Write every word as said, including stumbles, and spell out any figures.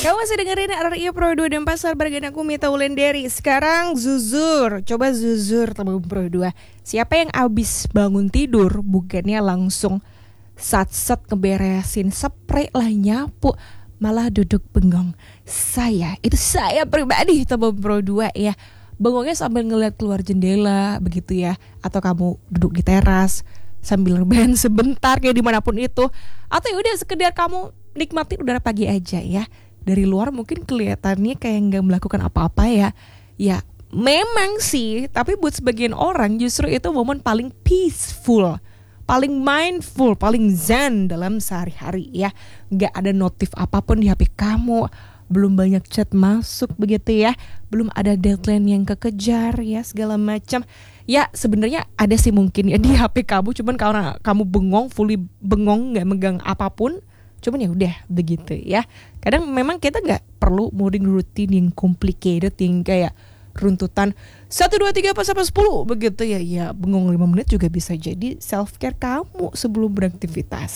Kamu masih dengerin R R I Pro dua dan Pasar barengan aku Mita Wulandari. Sekarang zuzur, coba zuzur teman Pro dua. Siapa yang abis bangun tidur bukannya langsung sat-sat ngeberesin spray lah nyapu, malah duduk bengong. Saya, itu saya pribadi teman Pro dua ya. Bengongnya sambil ngeliat keluar jendela begitu ya. Atau kamu duduk di teras sambil rebahan sebentar kayak dimanapun itu. Atau ya udah sekedar kamu nikmatin udara pagi aja ya. Dari luar mungkin kelihatannya kayak nggak melakukan apa-apa ya. Ya memang sih, tapi buat sebagian orang justru itu momen paling peaceful, paling mindful, paling zen dalam sehari-hari ya. Nggak ada notif apapun di H P kamu, belum banyak chat masuk begitu ya, belum ada deadline yang kekejar ya segala macam. Ya sebenarnya ada sih mungkin ya di H P kamu, cuman karena kamu bengong, fully bengong, nggak megang apapun. Cuman ya udah begitu ya. Kadang memang kita nggak perlu morning routine yang complicated, yang kayak runtutan satu dua tiga empat sampai sepuluh begitu ya. Ya bengong lima menit juga bisa jadi self care kamu sebelum beraktivitas.